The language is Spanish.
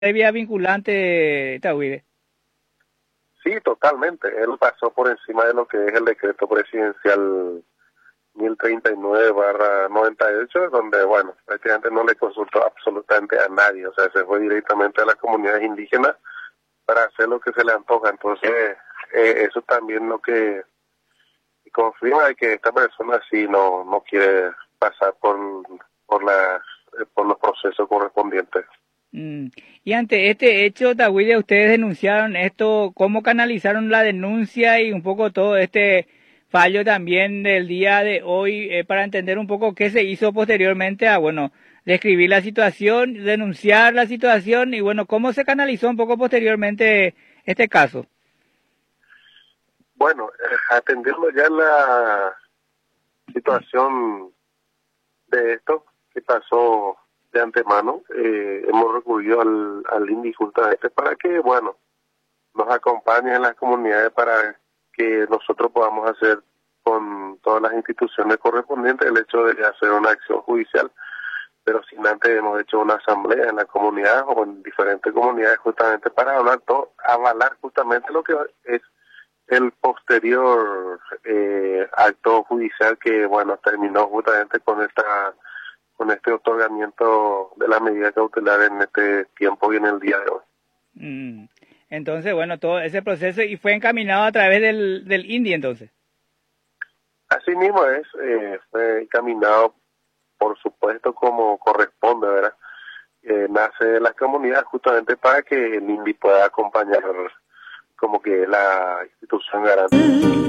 vía vinculante, Tahuide. Sí, totalmente. Él pasó por encima de lo que es el decreto presidencial 1039/98, donde, bueno, prácticamente no le consultó absolutamente a nadie. O sea, se fue directamente a las comunidades indígenas para hacer lo que se le antoja. Entonces, eso también lo que confirma de que esta persona sí no quiere pasar por los procesos correspondientes. Mm. Y ante este hecho, Tahuide, ustedes denunciaron esto, ¿cómo canalizaron la denuncia y un poco todo este fallo también del día de hoy para entender un poco qué se hizo posteriormente a, bueno, describir la situación, denunciar la situación y, bueno, cómo se canalizó un poco posteriormente este caso? Bueno, atendiendo ya la situación de esto que pasó de antemano, hemos recurrido al INDI justamente para que, bueno, nos acompañe en las comunidades para que nosotros podamos hacer con todas las instituciones correspondientes el hecho de hacer una acción judicial, pero sin antes hemos hecho una asamblea en la comunidad o en diferentes comunidades justamente para avalar justamente lo que es el posterior acto judicial que, bueno, terminó justamente con este otorgamiento de la medida cautelar en este tiempo y en el día de hoy. Mm. Entonces, bueno, todo ese proceso y fue encaminado a través del INDI entonces. Así mismo fue encaminado, por supuesto, como corresponde, ¿verdad? Nace de la comunidad justamente para que el INVI pueda acompañar como que la institución garante.